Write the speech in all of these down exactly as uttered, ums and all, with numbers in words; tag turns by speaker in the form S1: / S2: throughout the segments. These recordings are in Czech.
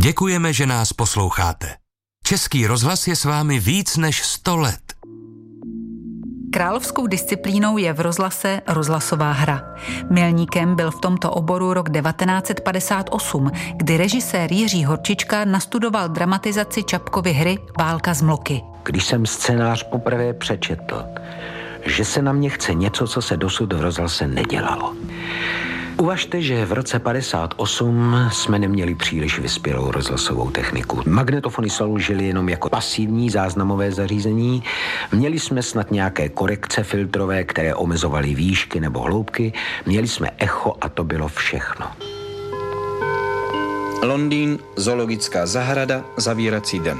S1: Děkujeme, že nás posloucháte. Český rozhlas je s vámi víc než sto let.
S2: Královskou disciplínou je v rozhlase rozhlasová hra. Milníkem byl v tomto oboru rok devatenáct set padesát osm, kdy režisér Jiří Horčička nastudoval dramatizaci Čapkovy hry Válka z Mloky.
S3: Když jsem scénář poprvé přečetl, že se na mě chce něco, co se dosud v rozhlase nedělalo. Uvažte, že v roce padesát osm jsme neměli příliš vyspělou rozhlasovou techniku. Magnetofony sloužily jenom jako pasivní záznamové zařízení. Měli jsme snad nějaké korekce filtrové, které omezovaly výšky nebo hloubky. Měli jsme echo a to bylo všechno.
S4: Londýn, zoologická zahrada, zavírací den.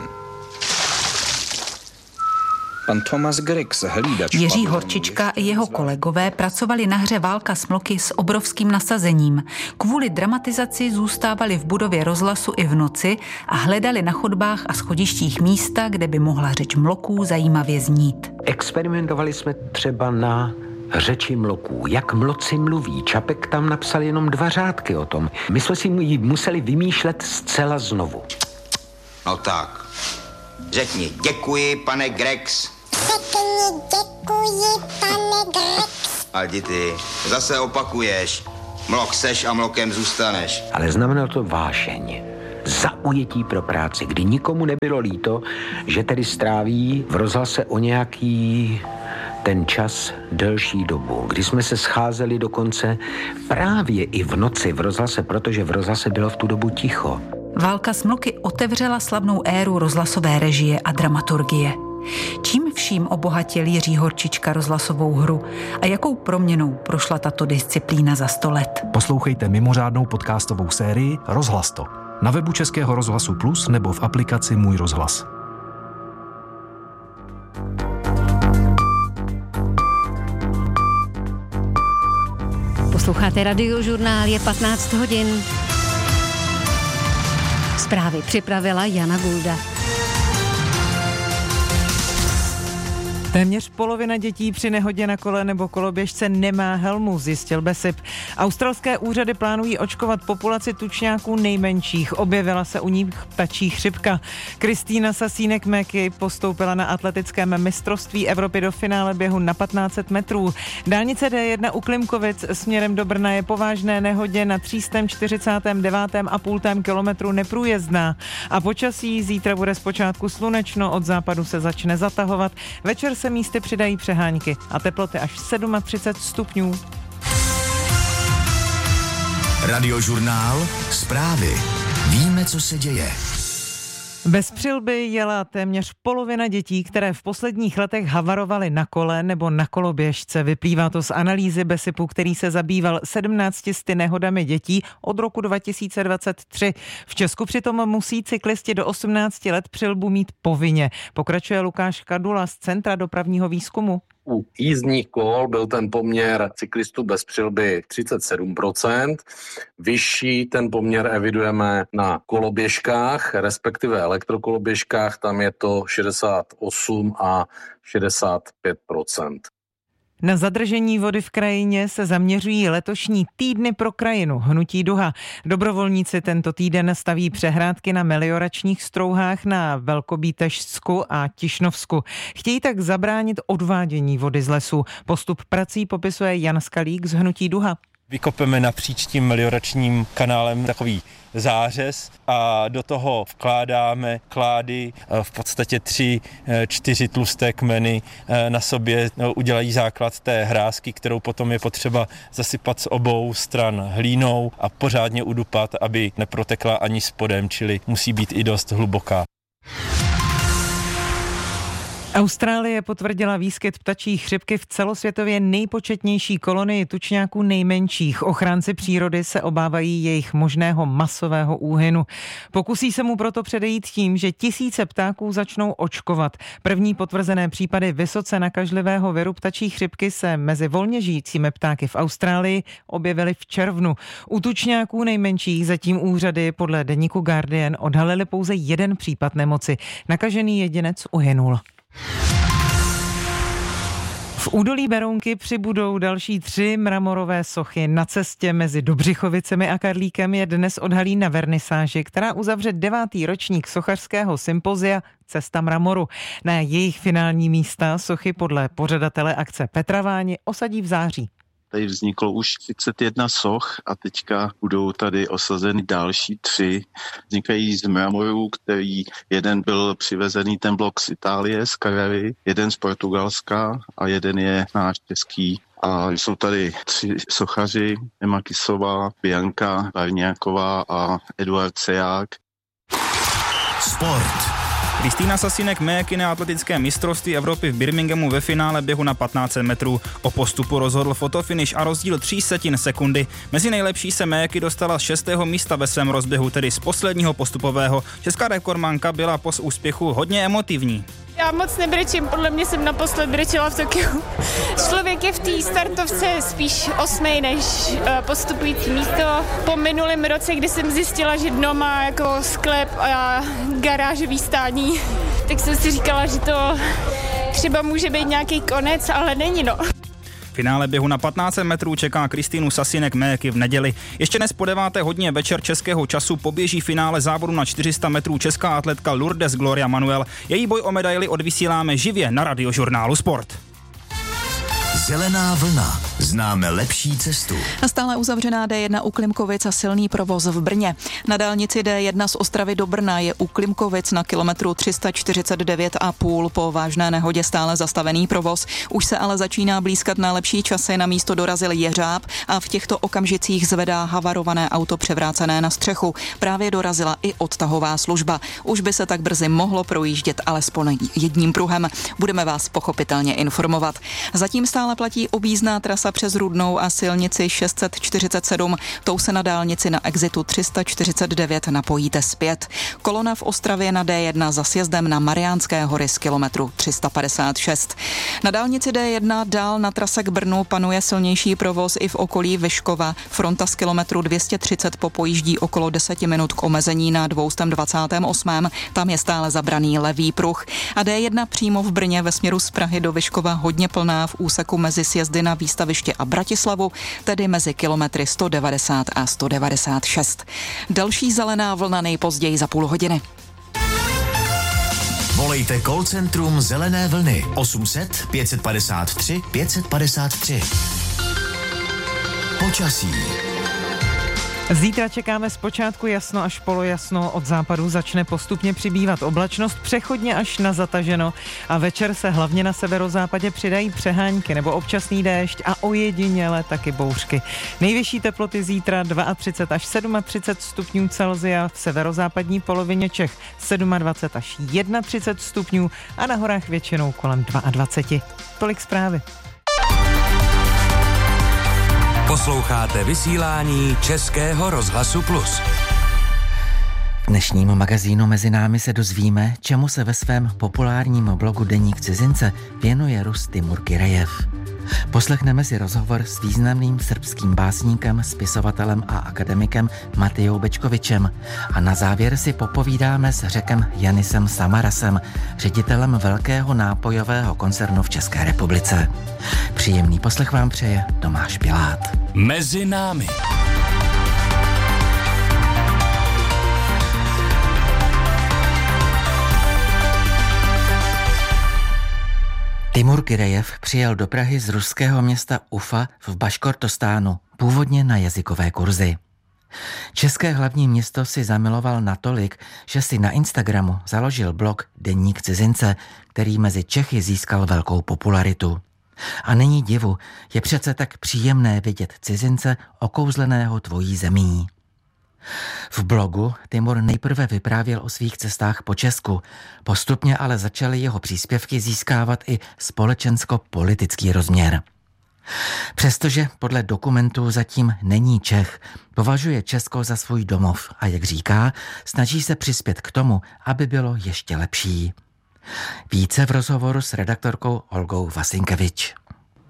S4: Pan Thomas Greggs, hlídač.
S2: Jiří Horčička i jeho kolegové pracovali na hře Válka z Mloky s obrovským nasazením. Kvůli dramatizaci zůstávali v budově rozhlasu i v noci a hledali na chodbách a schodištích místa, kde by mohla řeč mloků zajímavě znít.
S3: Experimentovali jsme třeba na řeči mloků. Jak mloci mluví. Čapek tam napsal jenom dva řádky o tom. My jsme si ji museli vymýšlet zcela znovu.
S5: No tak. Řekni, děkuji, pane Greggs.
S6: Řekni, děkuji, pane Greggs.
S5: A ty, zase opakuješ. Mlok seš a mlokem zůstaneš.
S3: Ale znamenalo to vášeň. Zaujetí pro práci, kdy nikomu nebylo líto, že tedy stráví v rozhlase o nějaký ten čas delší dobu, kdy jsme se scházeli dokonce právě i v noci v rozhlase, protože v rozhlase bylo v tu dobu ticho.
S2: Válka z Mloky otevřela slavnou éru rozhlasové režie a dramaturgie. Čím vším obohatil Jiří Horčička rozhlasovou hru a jakou proměnou prošla tato disciplína za sto let?
S7: Poslouchejte mimořádnou podcastovou sérii Rozhlas to na webu Českého rozhlasu Plus nebo v aplikaci Můj rozhlas.
S8: Posloucháte Radiožurnál, je patnáct hodin. Zprávy připravila Jana Gulda.
S9: Téměř polovina dětí při nehodě na kole nebo koloběžce nemá helmu, zjistil BESIP. Australské úřady plánují očkovat populaci tučňáků nejmenších. Objevila se u nich ptačí chřipka. Kristýna Sasínek-Meky postoupila na atletickém mistrovství Evropy do finále běhu na patnáct set metrů. Dálnice D jedna u Klimkovic směrem do Brna je po vážné nehodě na tři sta čtyřicet devět a půl kilometru neprůjezdná. A počasí zítra bude zpočátku slunečno, od západu se začne zatahovat. Večer se místy přidají přehánky a teploty až třicet sedm stupňů.
S1: Radiožurnál, zprávy. Víme, co se děje.
S9: Bez přilby jela téměř polovina dětí, které v posledních letech havarovaly na kole nebo na koloběžce. Vyplývá to z analýzy BESIPu, který se zabýval sedmnácti sty nehodami dětí od roku dva tisíce dvacet tři. V Česku přitom musí cyklisti do osmnácti let přilbu mít povinně. Pokračuje Lukáš Kadula z Centra dopravního výzkumu.
S10: U jízdních kol byl ten poměr cyklistů bez přilby třicet sedm procent. Vyšší ten poměr evidujeme na koloběžkách, respektive elektrokoloběžkách, tam je to šedesát osm a šedesát pět procent.
S9: Na zadržení vody v krajině se zaměřují letošní týdny pro krajinu Hnutí Duha. Dobrovolníci tento týden staví přehrádky na melioračních strouhách na Velkobítežsku a Tišnovsku. Chtějí tak zabránit odvádění vody z lesů. Postup prací popisuje Jan Skalík z Hnutí Duha.
S11: Vykopeme napříč tím melioračním kanálem takový zářez a do toho vkládáme klády, v podstatě tři, čtyři tlusté kmeny na sobě udělají základ té hrázky, kterou potom je potřeba zasypat z obou stran hlínou a pořádně udupat, aby neprotekla ani spodem, čili musí být i dost hluboká.
S9: Austrálie potvrdila výskyt ptačí chřipky v celosvětově nejpočetnější kolonii tučňáků nejmenších. Ochránci přírody se obávají jejich možného masového úhynu. Pokusí se mu proto předejít tím, že tisíce ptáků začnou očkovat. První potvrzené případy vysoce nakažlivého viru ptačí chřipky se mezi volně žijícími ptáky v Austrálii objevily v červnu. U tučňáků nejmenších zatím úřady podle deníku Guardian odhalily pouze jeden případ nemoci. Nakažený jedinec uhynul. V údolí Berounky přibudou další tři mramorové sochy. Na cestě mezi Dobřichovicemi a Karlíkem je dnes odhalí na vernisáži, která uzavře devátý ročník sochařského sympozia Cesta mramoru. Na jejich finální místa sochy podle pořadatele akce Petra Váni osadí v září.
S12: Tady vzniklo už třicet jedna soch a teďka budou tady osazeny další tři. Vznikají z mramoru, který jeden byl přivezený ten blok z Itálie, z Carrary, jeden z Portugalska a jeden je náš český. A jsou tady tři sochaři, Emma Kisová, Bianka Varňáková a Eduard Seják.
S13: Sport. Kristýna Sasinek-Méky na atletickém mistrovství Evropy v Birminghamu ve finále běhu na patnáct set metrů. O postupu rozhodl fotofinish a rozdíl tří setin sekundy. Mezi nejlepší se Méky dostala z šestého místa ve svém rozběhu, tedy z posledního postupového. Česká rekordmanka byla po úspěchu hodně emotivní.
S14: Já moc nebrečím, podle mě jsem naposled brečela v Tokiu. Člověk je v té startovce spíš osmej než postupující místo. Po minulém roce, kdy jsem zjistila, že dno má jako sklep a garážový stání, tak jsem si říkala, že to třeba může být nějaký konec, ale není no.
S13: Finále běhu na patnáct set metrů čeká Kristýnu Sasinek-Méky v neděli. Ještě dnes po deváté hodině večer českého času poběží finále závodu na čtyři sta metrů česká atletka Lourdes Gloria Manuel. Její boj o medaili odvysíláme živě na Radiožurnálu Sport.
S15: Zelená vlna. Známe lepší cestu.
S16: Stále uzavřená D jedna u Klimkovic a silný provoz v Brně. Na dálnici D jedna z Ostravy do Brna je u Klimkovic na kilometru tři sta čtyřicet devět a půl po vážné nehodě stále zastavený provoz. Už se ale začíná blízkat na lepší časy, na místo dorazil jeřáb a v těchto okamžicích zvedá havarované auto převrácené na střechu. Právě dorazila i odtahová služba. Už by se tak brzy mohlo projíždět alespoň jedním pruhem. Budeme vás pochopitelně informovat. Zatím stále platí objízdná trasa přes Rudnou a silnici šest set čtyřicet sedm. Tou se na dálnici na exitu tři sta čtyřicet devět napojíte zpět. Kolona v Ostravě na D jedna za sjezdem na Mariánské hory z kilometru tři sta padesát šest. Na dálnici D jedna dál na trase k Brnu panuje silnější provoz i v okolí Vyškova. Fronta z kilometru dvě stě třicet popojíždí okolo deset minut k omezení na dvě stě dvacet osm. Tam je stále zabraný levý pruh. A D jedna přímo v Brně ve směru z Prahy do Vyškova hodně plná v úseku mezi sjezdy na Výstaviště a Bratislavu, tedy mezi kilometry sto devadesát a sto devadesát šest. Další zelená vlna nejpozději za půl hodiny.
S15: Volejte call centrum Zelené vlny osm set pět padesát tři pět padesát tři. Počasí.
S9: Zítra čekáme zpočátku jasno až polojasno, od západu začne postupně přibývat oblačnost, přechodně až na zataženo a večer se hlavně na severozápadě přidají přehánky nebo občasný déšť a ojediněle taky bouřky. Nejvyšší teploty zítra třicet dva až třicet sedm stupňů Celsia, v severozápadní polovině Čech dvacet sedm až třicet jedna stupňů a na horách většinou kolem dvacet dva. Tolik zprávy.
S1: Posloucháte vysílání Českého rozhlasu Plus.
S17: V dnešním magazínu Mezi námi se dozvíme, čemu se ve svém populárním blogu Deník cizince věnuje Rus Timur Kyrejev. Poslechneme si rozhovor s významným srbským básníkem, spisovatelem a akademikem Matejou Bečkovičem a na závěr si popovídáme s Řekem Janisem Samarasem, ředitelem velkého nápojového koncernu v České republice. Příjemný poslech vám přeje Tomáš Pilát.
S1: Mezi námi.
S17: Timur Kyrejev přijel do Prahy z ruského města Ufa v Baškortostánu, původně na jazykové kurzy. České hlavní město si zamiloval natolik, že si na Instagramu založil blog Deník cizince, který mezi Čechy získal velkou popularitu. A není divu, je přece tak příjemné vidět cizince okouzleného tvojí zemí. V blogu Timur nejprve vyprávěl o svých cestách po Česku, postupně ale začaly jeho příspěvky získávat i společensko-politický rozměr. Přestože podle dokumentů zatím není Čech, považuje Česko za svůj domov a jak říká, snaží se přispět k tomu, aby bylo ještě lepší. Více v rozhovoru s redaktorkou Olgou Vasinkevič.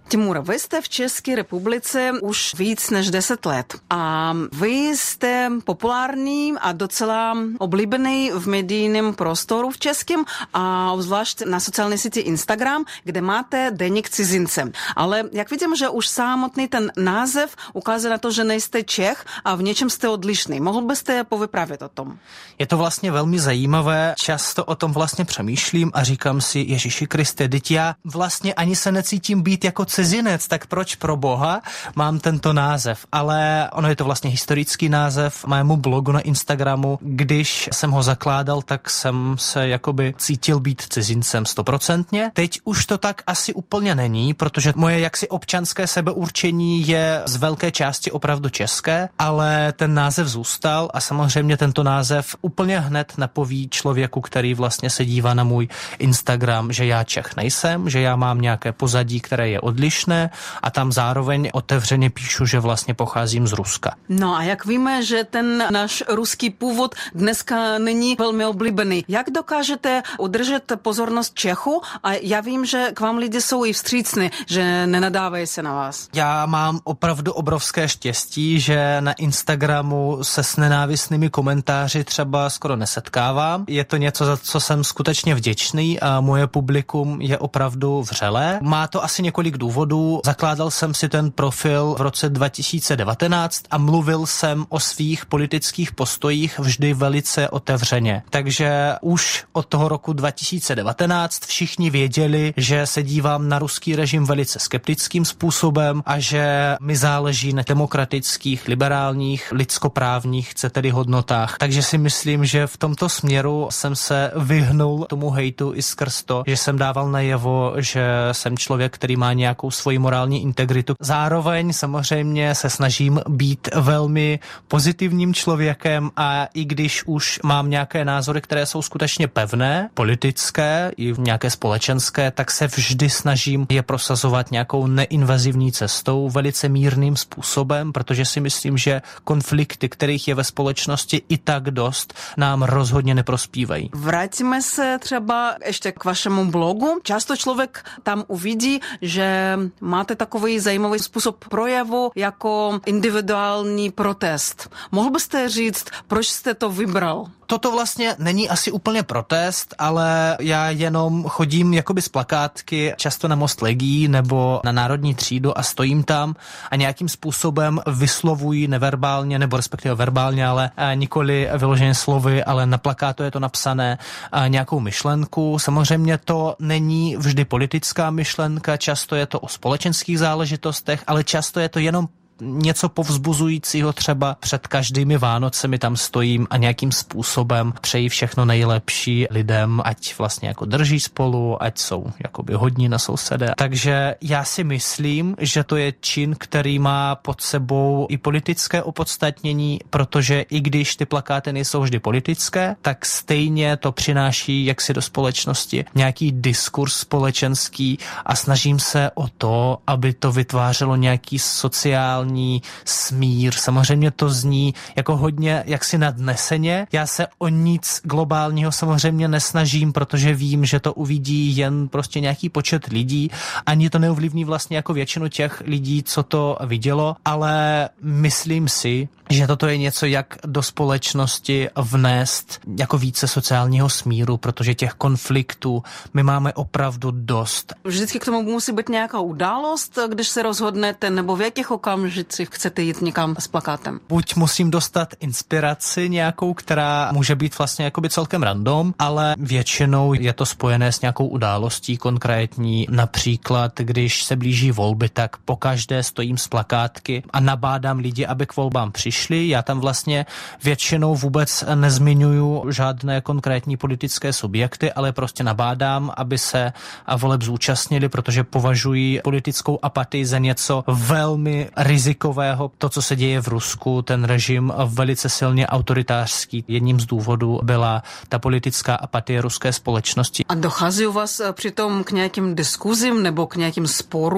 S18: Timur, vy jste v České republice už víc než deset let a vy jste populární a docela oblíbený v medijním prostoru v českém a zvlášť na sociální síti Instagram, kde máte deník cizince. Ale jak vidím, že už samotný ten název ukazuje na to, že nejste Čech a v něčem jste odlišný. Mohl byste povyprávět o tom?
S19: Je to vlastně velmi zajímavé. Často o tom vlastně přemýšlím a říkám si, Ježíši Kriste, teď já vlastně ani se necítím být jako cizinec, tak proč pro boha mám tento název? Ale ono je to vlastně historický název mému blogu na Instagramu. Když jsem ho zakládal, tak jsem se jakoby cítil být cizincem stoprocentně. Teď už to tak asi úplně není, protože moje jaksi občanské sebeurčení je z velké části opravdu české, ale ten název zůstal a samozřejmě tento název úplně hned napoví člověku, který vlastně se dívá na můj Instagram, že já Čech nejsem, že já mám nějaké pozadí, které je odlišné a tam zároveň otevřeně píšu, že vlastně pocházím z Ruska.
S18: No a jak víme, že ten náš ruský původ dneska není velmi oblíbený. Jak dokážete udržet pozornost Čechu? A já vím, že k vám lidi jsou i vstřícní, že nenadávají se na vás.
S19: Já mám opravdu obrovské štěstí, že na Instagramu se s nenávistnými komentáři třeba skoro nesetkávám. Je to něco, za co jsem skutečně vděčný a moje publikum je opravdu vřelé. Má to asi několik důvodů. Zakládal jsem si ten profil v roce dva tisíce devatenáct a mluvil jsem o svých politických postojích vždy velice otevřeně. Takže už od toho roku dva tisíce devatenáct všichni věděli, že se dívám na ruský režim velice skeptickým způsobem a že mi záleží na demokratických, liberálních, lidskoprávních, chcete-li hodnotách. Takže si myslím, že v tomto směru jsem se vyhnul tomu hejtu i skrz to, že jsem dával najevo, že jsem člověk, který má nějakou svoji morální integritu. Zároveň samozřejmě se snažím být velmi pozitivním člověkem a i když už mám nějaké názory, které jsou skutečně pevné, politické i nějaké společenské, tak se vždy snažím je prosazovat nějakou neinvazivní cestou, velice mírným způsobem, protože si myslím, že konflikty, kterých je ve společnosti i tak dost, nám rozhodně neprospívají.
S18: Vrátíme se třeba ještě k vašemu blogu. Často člověk tam uvidí, že máte takový zajímavý způsob projevu jako individuální protest. Mohl byste říct, proč jste to vybral?
S19: Toto vlastně není asi úplně protest, ale já jenom chodím jakoby z plakátky často na Most legií nebo na Národní třídu a stojím tam a nějakým způsobem vyslovuji neverbálně, nebo respektive verbálně, ale nikoli vyloženě slovy, ale na plakátu je to napsané nějakou myšlenku. Samozřejmě to není vždy politická myšlenka, často je to o společenských záležitostech, ale často je to jenom něco povzbuzujícího, třeba před každými Vánocemi tam stojím a nějakým způsobem přeji všechno nejlepší lidem, ať vlastně jako drží spolu, ať jsou jakoby hodní na sousede. Takže já si myslím, že to je čin, který má pod sebou i politické opodstatnění, protože i když ty plakáty nejsou vždy politické, tak stejně to přináší jaksi do společnosti nějaký diskurs společenský a snažím se o to, aby to vytvářelo nějaký sociální smír. Samozřejmě to zní jako hodně jaksi nadneseně. Já se o nic globálního samozřejmě nesnažím, protože vím, že to uvidí jen prostě nějaký počet lidí. Ani to neovlivní vlastně jako většinu těch lidí, co to vidělo, ale myslím si, že toto je něco, jak do společnosti vnést jako více sociálního smíru, protože těch konfliktů my máme opravdu dost.
S18: Vždycky k tomu musí být nějaká událost, když se rozhodnete, nebo v jakých okamžicích chcete jít někam s plakátem?
S19: Buď musím dostat inspiraci nějakou, která může být vlastně jakoby celkem random, ale většinou je to spojené s nějakou událostí konkrétní. Například, když se blíží volby, tak pokaždé stojím s plakátky a nabádám lidi, aby k volbám přišli. Já tam vlastně většinou vůbec nezmiňuju žádné konkrétní politické subjekty, ale prostě nabádám, aby se voleb zúčastnili, protože považují politickou apatii za něco velmi rizikového. To, co se děje v Rusku, ten režim velice silně autoritářský. Jedním z důvodů byla ta politická apatie ruské společnosti.
S18: A dochází u vás přitom k nějakým diskuzím nebo k nějakým sporům?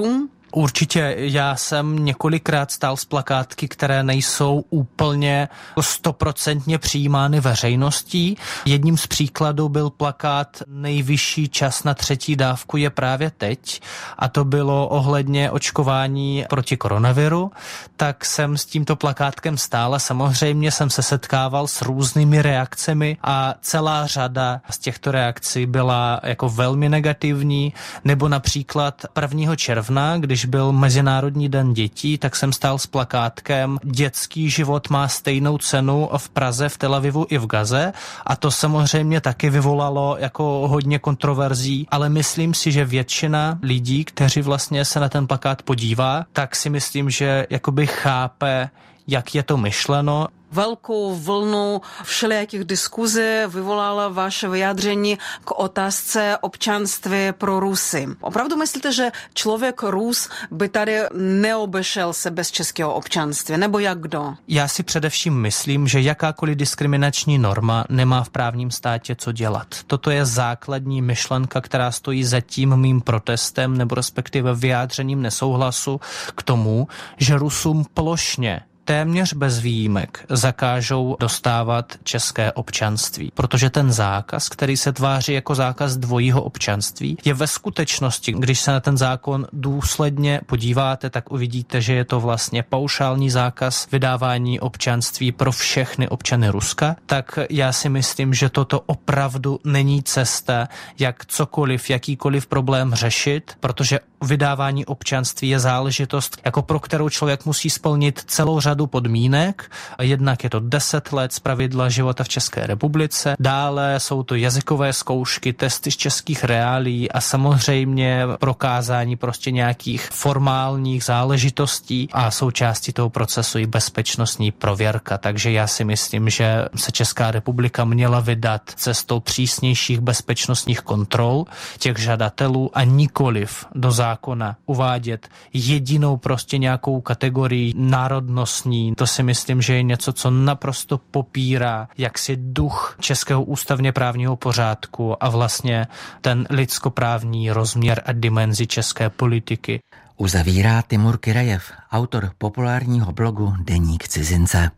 S19: Určitě, já jsem několikrát stál s plakátky, které nejsou úplně stoprocentně přijímány veřejností. Jedním z příkladů byl plakát Nejvyšší čas na třetí dávku je právě teď, a to bylo ohledně očkování proti koronaviru. Tak jsem s tímto plakátkem stál a samozřejmě jsem se setkával s různými reakcemi a celá řada z těchto reakcí byla jako velmi negativní, nebo například prvního června, když byl Mezinárodní den dětí, tak jsem stál s plakátkem Dětský život má stejnou cenu v Praze, v Tel Avivu i v Gaze, a to samozřejmě taky vyvolalo jako hodně kontroverzí, ale myslím si, že většina lidí, kteří vlastně se na ten plakát podívá, tak si myslím, že jakoby chápe, jak je to myšleno.
S18: Velkou vlnu všelijakých diskuzí vyvolala vaše vyjádření k otázce občanství pro Rusy. Opravdu myslíte, že člověk Rus by tady neobešel se bez českého občanství, nebo jak kdo?
S19: Já si především myslím, že jakákoliv diskriminační norma nemá v právním státě co dělat. Toto je základní myšlenka, která stojí za tím mým protestem nebo respektive vyjádřením nesouhlasu k tomu, že Rusům plošně téměř bez výjimek zakážou dostávat české občanství, protože ten zákaz, který se tváří jako zákaz dvojího občanství, je ve skutečnosti, když se na ten zákon důsledně podíváte, tak uvidíte, že je to vlastně paušální zákaz vydávání občanství pro všechny občany Ruska. Tak já si myslím, že toto opravdu není cesta, jak cokoliv, jakýkoliv problém řešit, protože vydávání občanství je záležitost, jako pro kterou člověk musí splnit celou řadu podmínek. Jednak je to deset let zpravidla života v České republice, dále jsou to jazykové zkoušky, testy z českých reálií a samozřejmě prokázání prostě nějakých formálních záležitostí a součástí toho procesu i bezpečnostní prověrka. Takže já si myslím, že se Česká republika měla vydat cestou přísnějších bezpečnostních kontrol těch žadatelů a nikoliv do zákona uvádět jedinou prostě nějakou kategorii národnostní. To si myslím, že je něco, co naprosto popírá jaksi duch českého ústavně právního pořádku a vlastně ten lidskoprávní rozměr a dimenzi české politiky.
S17: Uzavírá Timur Kyrejev, autor populárního blogu Deník cizince.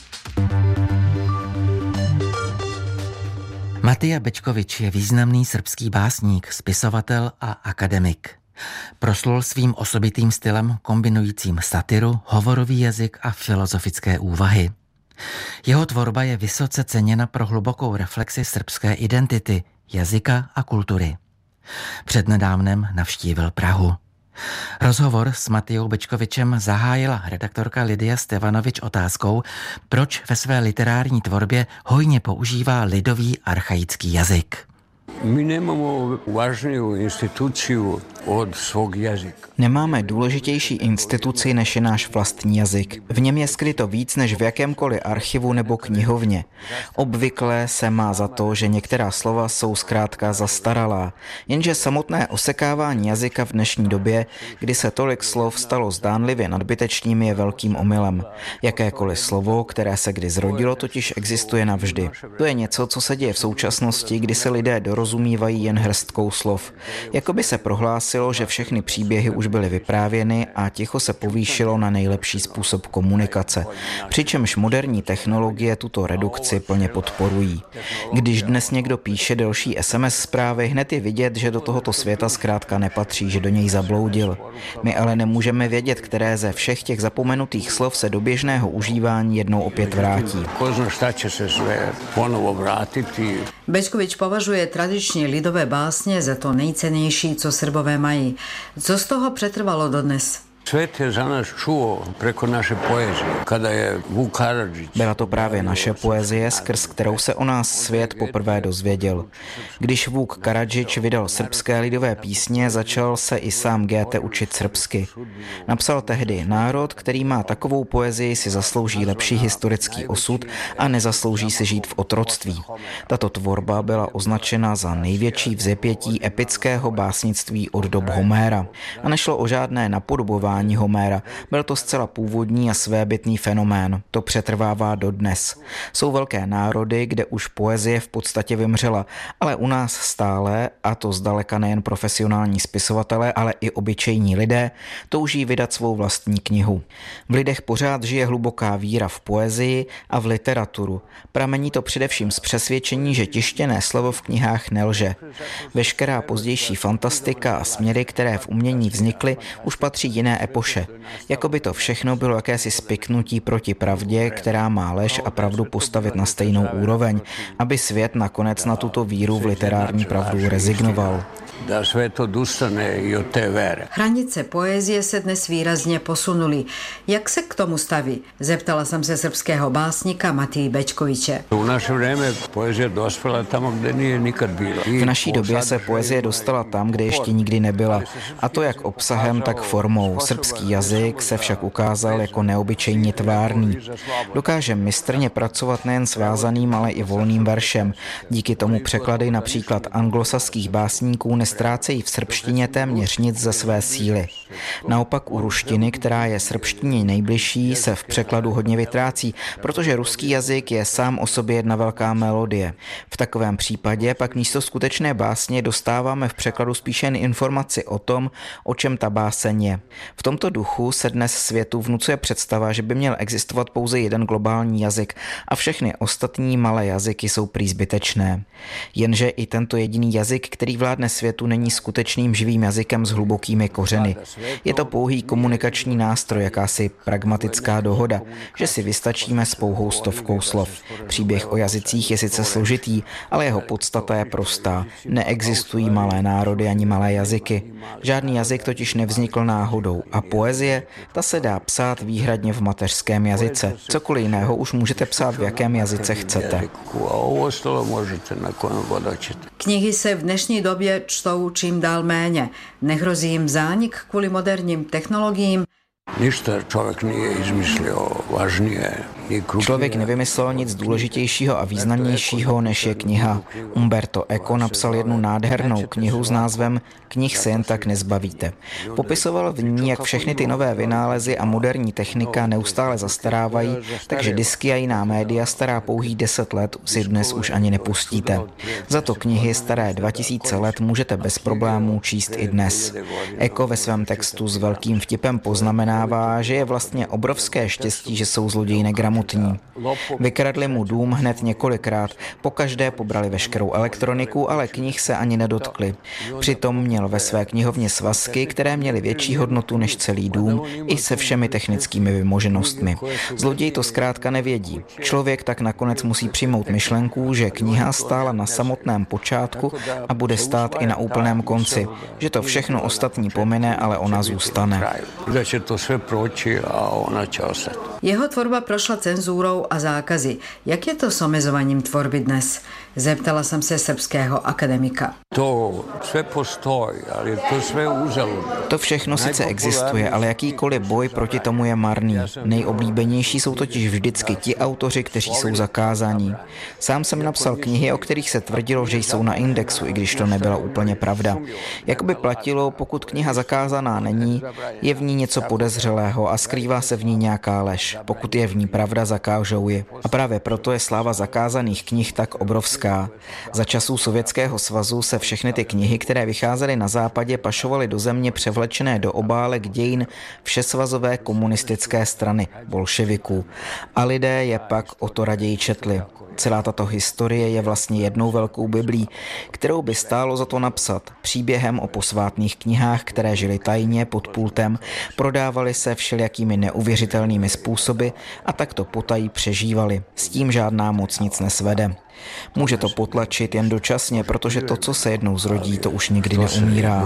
S17: Matija Bečkovič je významný srbský básník, spisovatel a akademik. Proslul svým osobitým stylem kombinujícím satiru, hovorový jazyk a filozofické úvahy. Jeho tvorba je vysoce ceněna pro hlubokou reflexi srbské identity, jazyka a kultury. Přednedávnem navštívil Prahu. Rozhovor s Matijou Bečkovičem zahájila redaktorka Lidia Stevanovič otázkou, proč ve své literární tvorbě hojně používá lidový archaický jazyk.
S20: My nemáme vážnou instituci od svog jazyka.
S21: Nemáme důležitější instituci než je náš vlastní jazyk. V něm je skryto víc než v jakémkoliv archivu nebo knihovně. Obvykle se má za to, že některá slova jsou zkrátka zastaralá, jenže samotné osekávání jazyka v dnešní době, kdy se tolik slov stalo zdánlivě nadbytečným, je velkým omylem. Jakékoliv slovo, které se kdy zrodilo, totiž existuje navždy. To je něco, co se děje v současnosti, kdy se lidé dorozumívají jen hrstkou slov. Jakoby se prohlásilo, že všechny příběhy už byly vyprávěny a ticho se povýšilo na nejlepší způsob komunikace. Přičemž moderní technologie tuto redukci plně podporují. Když dnes někdo píše delší es em es zprávy, hned je vidět, že do tohoto světa zkrátka nepatří, že do něj zabloudil. My ale nemůžeme vědět, které ze všech těch zapomenutých slov se do běžného užívání jednou opět vrátí.
S22: Bečkovič považuje tradičně lidové básně za to nejcennější, co Srbové mají. Co z toho přetrvalo dodnes?
S20: Svět je za nás čuo preko naše poezie, kada je Vuk Karadžić.
S21: Byla to právě naše poezie, skrz kterou se o nás svět poprvé dozvěděl. Když Vuk Karadžić vydal srbské lidové písně, začal se i sám Goethe učit srbsky. Napsal tehdy: národ, který má takovou poezii, si zaslouží lepší historický osud a nezaslouží si žít v otroctví. Tato tvorba byla označena za největší vzepětí epického básnictví od dob Homéra. A nešlo o žádné napodobování psání Homéra. Byl to zcela původní a svébytný fenomén. To přetrvává dodnes. Jsou velké národy, kde už poezie v podstatě vymřela, ale u nás stále, a to zdaleka nejen profesionální spisovatelé, ale i obyčejní lidé, touží vydat svou vlastní knihu. V lidech pořád žije hluboká víra v poezii a v literaturu. Pramení to především z přesvědčení, že tištěné slovo v knihách nelže. Veškerá pozdější fantastika a směry, které v umění vznikly, už patří jiné epoše. Jakoby to všechno bylo jakési spiknutí proti pravdě, která má lež a pravdu postavit na stejnou úroveň, aby svět nakonec na tuto víru v literární pravdu rezignoval.
S20: Da svět odustane i od té vere.
S22: Hranice poezie se dnes výrazně posunuly. Jak se k tomu staví? Zeptala jsem se srbského básníka Matiji Bečkoviče.
S20: U naše vrijeme poezie dospěla tam, kde nije nikad byla.
S21: V naší době se poezie dostala tam, kde ještě nikdy nebyla. A to jak obsahem, tak formou. Srbský jazyk se však ukázal jako neobyčejně tvárný. Dokáže mistrně pracovat nejen s vázaným, ale i volným veršem. Díky tomu překlady například anglosaských básníků nestrácejí v srbštině téměř nic ze své síly. Naopak u ruštiny, která je srbštině nejbližší, se v překladu hodně vytrácí, protože ruský jazyk je sám o sobě jedna velká melodie. V takovém případě pak místo skutečné básně dostáváme v překladu spíše jen informaci o tom, o čem ta báseň je. V tomto duchu se dnes světu vnucuje představa, že by měl existovat pouze jeden globální jazyk a všechny ostatní malé jazyky jsou prý zbytečné. Jenže i tento jediný jazyk, který vládne světu, není skutečným živým jazykem s hlubokými kořeny. Je to pouhý komunikační nástroj, jakási pragmatická dohoda, že si vystačíme s pouhou stovkou slov. Příběh o jazycích je sice složitý, ale jeho podstata je prostá. Neexistují malé národy ani malé jazyky. Žádný jazyk totiž nevznikl náhodou a poezie, ta se dá psát výhradně v mateřském jazyce. Cokoliv jiného už můžete psát v jakém jazyce chcete.
S22: Knihy se v dnešní době čtou čím dál méně. Nehrozí jim zánik kvůli moderním technologiím?
S20: Ništa člověk nije izmislio važnije.
S21: Člověk nevymyslel nic důležitějšího a významnějšího, než je kniha. Umberto Eco napsal jednu nádhernou knihu s názvem Knih se jen tak nezbavíte. Popisoval v ní, jak všechny ty nové vynálezy a moderní technika neustále zastarávají, takže disky a jiná média stará pouhých deset let si dnes už ani nepustíte. Za to knihy staré dva tisíce let můžete bez problémů číst i dnes. Eco ve svém textu s velkým vtipem poznamenává, že je vlastně obrovské štěstí, že jsou zloději negramotní. Vykradli mu dům hned několikrát, pokaždé pobrali veškerou elektroniku, ale knih se ani nedotkli. Přitom měl ve své knihovně svazky, které měly větší hodnotu než celý dům, i se všemi technickými vymoženostmi. Zloději to zkrátka nevědí. Člověk tak nakonec musí přijmout myšlenku, že kniha stála na samotném počátku a bude stát i na úplném konci, že to všechno ostatní pomine, ale ona zůstane.
S22: Jeho tvorba prošla cenzúrou a zákazy. Jak je to s omezováním tvorby dnes? Zeptala jsem se srbského akademika.
S20: To sve postoji, ale to sve uzaludno.
S21: To všechno sice existuje, ale jakýkoliv boj proti tomu je marný. Nejoblíbenější jsou totiž vždycky ti autoři, kteří jsou zakázaní. Sám jsem napsal knihy, o kterých se tvrdilo, že jsou na indexu, i když to nebyla úplně pravda. Jakoby platilo, pokud kniha zakázaná není, je v ní něco podezřelého a skrývá se v ní nějaká lež. Pokud je v ní pravda, zakážou ji. A právě proto je sláva zakázaných knih tak obrovská. Za časů Sovětského svazu se všechny ty knihy, které vycházely na západě, pašovaly do země převlečené do obálek dějin všesvazové komunistické strany, bolševiků. A lidé je pak o to raději četli. Celá tato historie je vlastně jednou velkou biblí, kterou by stálo za to napsat. Příběhem o posvátných knihách, které žily tajně pod pultem, prodávaly se všelijakými neuvěřitelnými způsoby a tak to potají přežívali. S tím žádná moc nic nesvede. Může to potlačit jen dočasně, protože to, co se jednou zrodí, to už nikdy neumírá.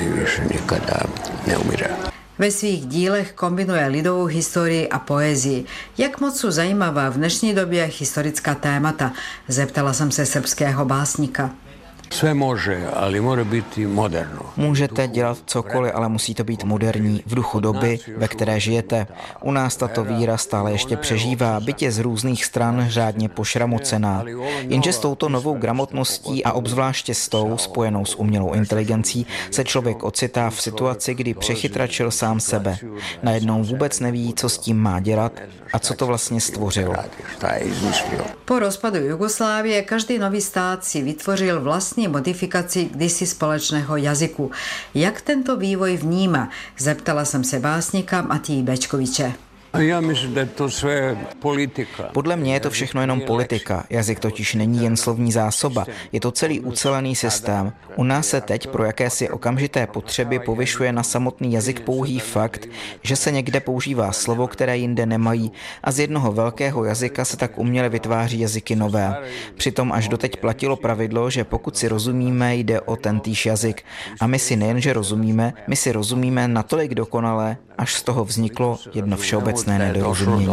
S22: Ve svých dílech kombinuje lidovou historii a poezii. Jak moc jsou zajímavá v dnešní době historická témata? Zeptala jsem se srbského básníka.
S20: Sve može, ali mora biti moderno.
S21: Můžete dělat cokoliv, ale musí to být moderní, v duchu doby, ve které žijete. U nás tato víra stále ještě přežívá, byť je z různých stran řádně pošramocená. Jenže s touto novou gramotností a obzvláště s tou, spojenou s umělou inteligencí, se člověk ocitá v situaci, kdy přechytračil sám sebe. Najednou vůbec neví, co s tím má dělat a co to vlastně stvořil.
S22: Po rozpadu Jugoslávie každý nový stát si vytvořil vlastní modifikaci kdysi společného jazyku. Jak tento vývoj vníma? Zeptala jsem se básníka Matěje Bečkoviče.
S20: Já myslím, že to sve politika.
S21: Podle mě je to všechno jenom politika. Jazyk totiž není jen slovní zásoba. Je to celý ucelený systém. U nás se teď pro jakési okamžité potřeby povyšuje na samotný jazyk pouhý fakt, že se někde používá slovo, které jinde nemají, a z jednoho velkého jazyka se tak uměle vytváří jazyky nové. Přitom až doteď platilo pravidlo, že pokud si rozumíme, jde o tentýž jazyk. A my si nejenže rozumíme, my si rozumíme natolik dokonale, až z toho vzniklo jedno všeobecné nedorozumění.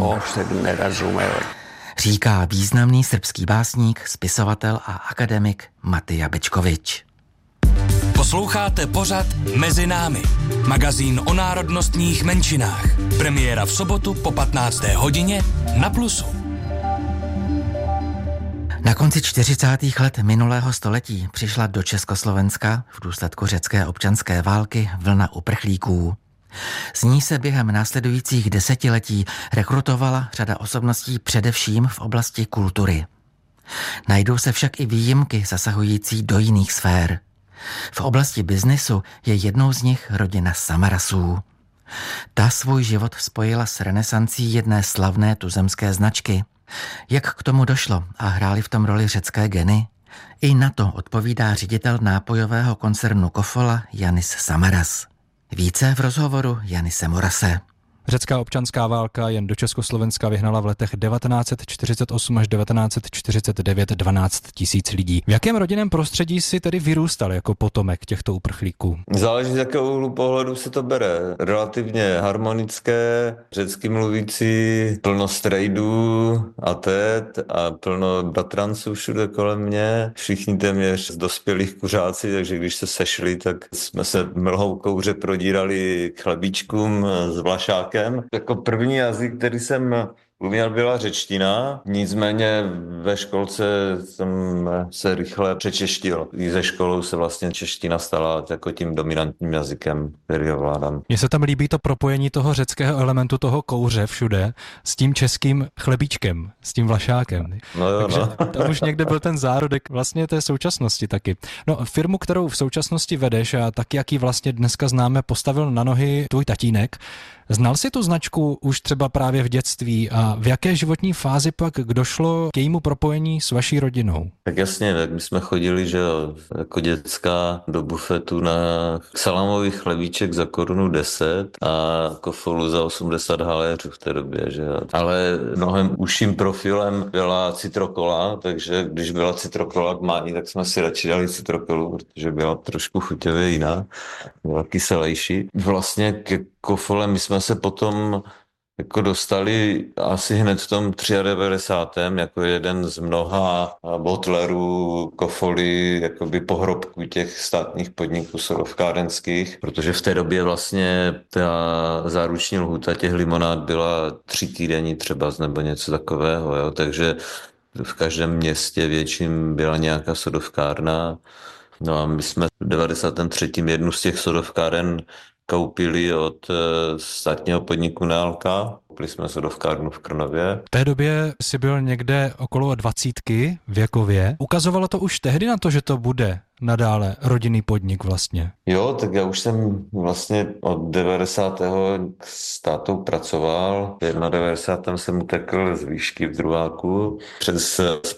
S17: Říká významný srbský básník, spisovatel a akademik Matija Bečkovič.
S1: Posloucháte pořad Mezi námi, magazín o národnostních menšinách. Premiéra v sobotu po patnácté hodině na Plusu.
S17: Na konci čtyřicátých let minulého století přišla do Československa v důsledku řecké občanské války vlna uprchlíků. Z ní se během následujících desetiletí rekrutovala řada osobností především v oblasti kultury. Najdou se však i výjimky zasahující do jiných sfér. V oblasti biznesu je jednou z nich rodina Samarasů. Ta svůj život spojila s renesancí jedné slavné tuzemské značky. Jak k tomu došlo a hráli v tom roli řecké geny? I na to odpovídá ředitel nápojového koncernu Kofola Janis Samaras. Více v rozhovoru Janise Morase.
S4: Řecká občanská válka jen do Československa vyhnala v letech devatenáct set čtyřicet osm až devatenáct set čtyřicet devět dvanáct tisíc lidí. V jakém rodinném prostředí si tedy vyrůstal jako potomek těchto uprchlíků?
S6: Záleží, z jakého úhlu pohledu se to bere. Relativně harmonické, řecky mluvící, plno strejdů a tet a plno bratranců všude kolem mě. Všichni téměř z dospělých kuřáci, takže když se sešli, tak jsme se mlhou kouře prodírali k chlebíčkům s vlašákem. Jako první jazyk, který jsem uměl, byla řečtina, nicméně ve školce jsem se rychle přečeštil. I ze školou se vlastně čeština stala jako tím dominantním jazykem, který ovládám.
S4: Mně se tam líbí to propojení toho řeckého elementu, toho kouře všude, s tím českým chlebíčkem, s tím vlašákem.
S6: No jo,
S4: Takže
S6: no.
S4: tam už někde byl ten zárodek vlastně té současnosti taky. No, firmu, kterou v současnosti vedeš a tak, jak ji vlastně dneska známe, postavil na nohy tvůj tatínek. Znal jsi tu značku už třeba právě v dětství a v jaké životní fázi pak došlo k jejímu propojení s vaší rodinou?
S6: Tak jasně, tak my jsme chodili, že jo, jako dětská do bufetu na salámový chlebíček za korunu deset a Kofolu za osmdesát haléřů v té době, že jo. Ale mnohem užším profilem byla citrokola, takže když byla citrokola k mání, tak jsme si radši dali citrokolu, protože byla trošku chuťově jiná, byla kyselejší. Vlastně ke Kofole my jsme se potom jako dostali asi hned v tom devadesátém třetím jako jeden z mnoha botlerů Kofoly, jakoby pohrobků těch státních podniků sodovkárenských, protože v té době vlastně ta záruční lhůta těch limonád byla tři týdení třeba nebo něco takového, jo? Takže v každém městě větším byla nějaká sodovkárna. No a my jsme v devadesátém třetím jednu z těch sodovkáren koupili od státního podniku Nealka. Koupili jsme sodovkárnu v Krnově.
S4: V té době si byl někde okolo dvacítky věkově. Ukazovalo to už tehdy na to, že to bude nadále rodinný podnik vlastně?
S6: Jo, tak já už jsem vlastně od devadesátého s tátou pracoval. V devadesátém prvním jsem utekl z výšky v druháku přes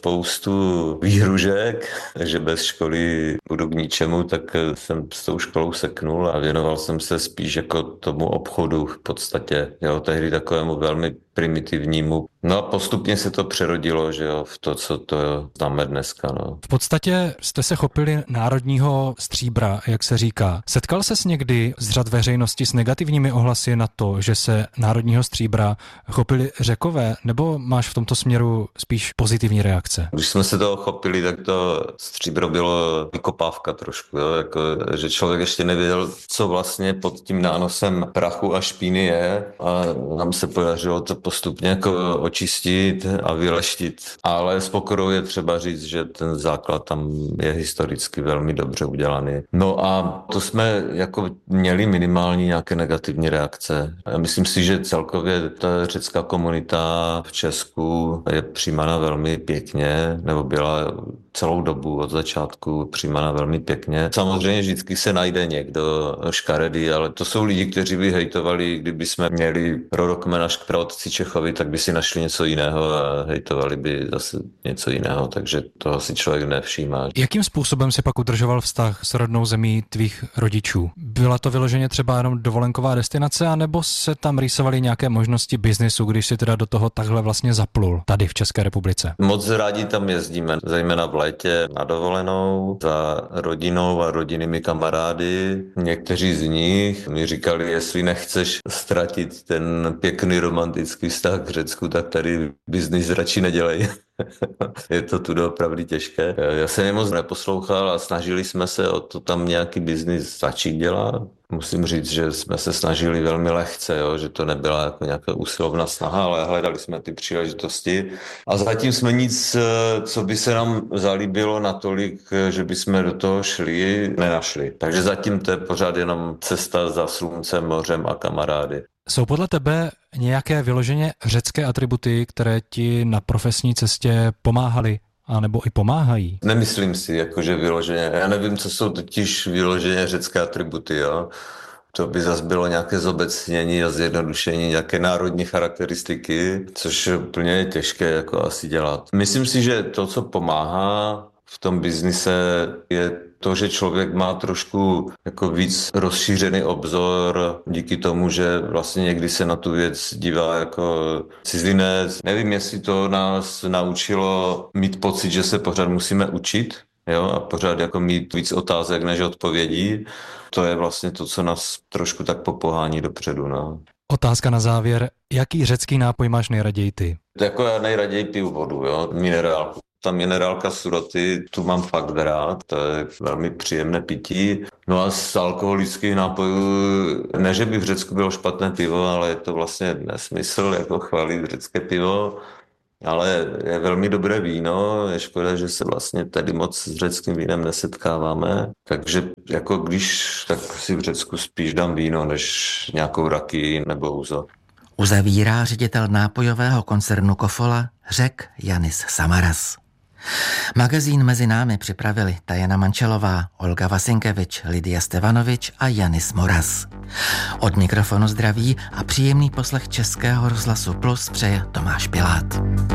S6: spoustu výhružek, že bez školy budu k ničemu, tak jsem s tou školou seknul a věnoval jsem se spíš jako tomu obchodu v podstatě. Jo, tehdy takovému velmi primitivnímu. No a postupně se to přerodilo, že jo, v to, co to známe dneska, no.
S4: V podstatě jste se chopili národního stříbra, jak se říká. Setkal ses někdy z řad veřejnosti s negativními ohlasy na to, že se národního stříbra chopili Řekové, nebo máš v tomto směru spíš pozitivní reakce?
S6: Když jsme se toho chopili, tak to stříbro bylo vykopávka trošku, jo, jako, že člověk ještě nevěděl, co vlastně pod tím nánosem prachu a špíny je, a nám se podařilo to postupně jako očistit a vyleštit. Ale s pokorou je třeba říct, že ten základ tam je historicky velmi dobře udělaný. No a to jsme jako měli minimální nějaké negativní reakce. Já myslím si, že celkově ta řecká komunita v Česku je přijímána velmi pěkně, nebo byla celou dobu od začátku přijímána velmi pěkně. Samozřejmě vždycky se najde někdo škaredý, ale to jsou lidi, kteří by hejtovali, kdyby jsme měli rodokmen až k praotci Čechovi, tak by si našli něco jiného a hejtovali by zase něco jiného, takže toho si člověk nevšímá.
S4: Jakým způsobem si pak udržoval vztah s rodnou zemí tvých rodičů? Byla to vyloženě třeba jenom dovolenková destinace, anebo se tam rýsovaly nějaké možnosti biznesu, když si teda do toho takhle vlastně zaplul tady v České republice?
S6: Moc rádi tam jezdíme, zejména v létě na dovolenou za rodinou a rodinnými kamarády. Někteří z nich mi říkali, jestli nechceš ztratit ten pěkný romantický vztah k Řecku, tak tady biznis radši nedělej. Je to tu opravdu těžké. Já jsem je moc neposlouchal a snažili jsme se o to tam nějaký biznis začít dělat. Musím říct, že jsme se snažili velmi lehce, jo, že to nebyla jako nějaká úsilovná snaha, ale hledali jsme ty příležitosti. A zatím jsme nic, co by se nám zalíbilo natolik, že bychom do toho šli, nenašli. Takže zatím to je pořád jenom cesta za sluncem, mořem a kamarády.
S4: Jsou podle tebe nějaké vyloženě řecké atributy, které ti na profesní cestě pomáhaly? A nebo i pomáhají?
S6: Nemyslím si, jakože vyloženě. Já nevím, co jsou totiž vyloženě řecké atributy, jo. To by zase bylo nějaké zobecnění a zjednodušení, nějaké národní charakteristiky, což je úplně těžké jako asi dělat. Myslím si, že to, co pomáhá v tom biznise, je to, že člověk má trošku jako víc rozšířený obzor díky tomu, že vlastně někdy se na tu věc dívá jako cizinec. Nevím, jestli to nás naučilo mít pocit, že se pořád musíme učit, jo, a pořád jako mít víc otázek než odpovědí. To je vlastně to, co nás trošku tak popohání dopředu, no.
S4: Otázka na závěr. Jaký řecký nápoj máš nejraději ty?
S6: Jako já nejraději piju vodu, jo, minerálku. Ta minerálka Suroty, tu mám fakt rád, to je velmi příjemné pití. No a z alkoholických nápojů, ne, že by v Řecku bylo špatné pivo, ale je to vlastně nesmysl, jako chválit řecké pivo. Ale je velmi dobré víno, je škoda, že se vlastně tady moc s řeckým vínem nesetkáváme. Takže jako když, tak si v Řecku spíš dám víno, než nějakou rakii nebo úzo.
S17: Uzavírá ředitel nápojového koncernu Kofola Řek Janis Samaras. Magazín Mezi námi připravili Tajana Mančelová, Olga Vasinkevič, Lidia Stevanovič a Janis Moras. Od mikrofonu zdraví a příjemný poslech Českého rozhlasu Plus přeje Tomáš Pilát.